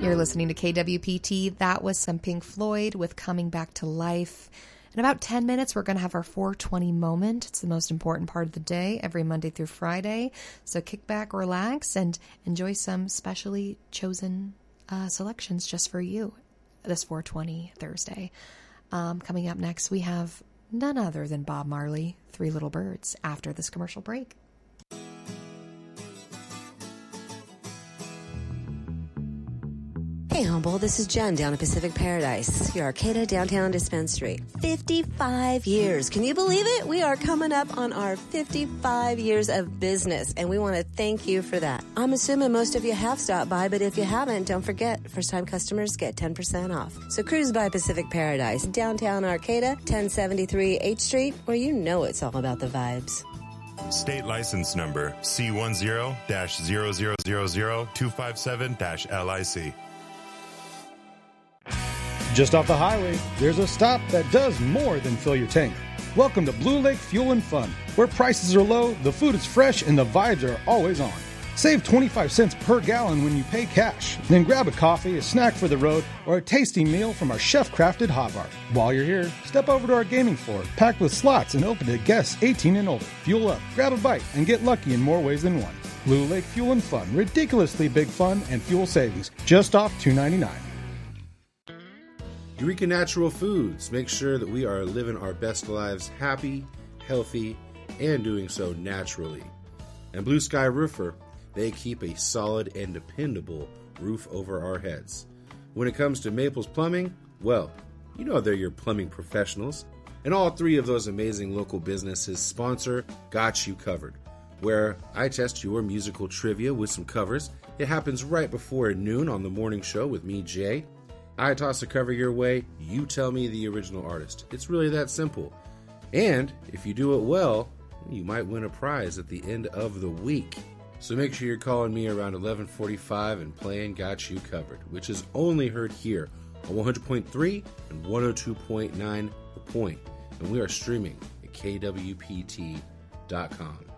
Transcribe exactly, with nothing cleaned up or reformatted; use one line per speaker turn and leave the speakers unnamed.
You're listening to K W P T. That was some Pink Floyd with Coming Back to Life. In about ten minutes, we're going to have our four twenty moment. It's the most important part of the day, every Monday through Friday. So kick back, relax, and enjoy some specially chosen uh, selections just for you this four twenty Thursday. Um, coming up next, we have none other than Bob Marley, Three Little Birds, after this commercial break.
Hey, Humble, this is Jen down at Pacific Paradise, your Arcata downtown dispensary. fifty-five years. Can you believe it? We are coming up on our fifty-five years of business, and we want to thank you for that. I'm assuming most of you have stopped by, but if you haven't, don't forget, first-time customers get ten percent off. So cruise by Pacific Paradise, downtown Arcata, ten seventy-three H Street, where you know it's all about the vibes.
State license number C ten zero zero zero zero zero two five seven L I C.
Just off the highway, there's a stop that does more than fill your tank. Welcome to Blue Lake Fuel and Fun, where prices are low, the food is fresh, and the vibes are always on. Save twenty-five cents per gallon when you pay cash. Then grab a coffee, a snack for the road, or a tasty meal from our chef-crafted hot bar. While you're here, step over to our gaming floor, packed with slots and open to guests eighteen and older. Fuel up, grab a bite, and get lucky in more ways than one. Blue Lake Fuel and Fun, ridiculously big fun and fuel savings, just off two ninety-nine.
Eureka Natural Foods makes sure that we are living our best lives happy, healthy, and doing so naturally. And Blue Sky Roofer, they keep a solid and dependable roof over our heads. When it comes to Maples Plumbing, well, you know they're your plumbing professionals. And all three of those amazing local businesses sponsor Got You Covered, where I test your musical trivia with some covers. It happens right before noon on the morning show with me, Jay. I toss a cover your way, you tell me the original artist. It's really that simple. And if you do it well, you might win a prize at the end of the week. So make sure you're calling me around eleven forty-five and playing Got You Covered, which is only heard here on one hundred point three and one oh two point nine The Point. And we are streaming at K W P T dot com.